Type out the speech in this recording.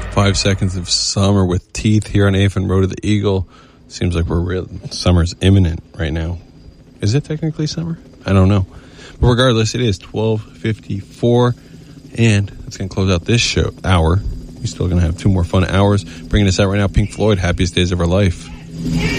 5 seconds of summer with Teeth here on AFN Road to the Eagle. Seems like summer's imminent right now. Is it technically summer? I don't know. But regardless, it is 12:54, and it's going to close out this hour. We're still going to have 2 more fun hours. Bringing us out right now, Pink Floyd, Happiest Days of Our Life.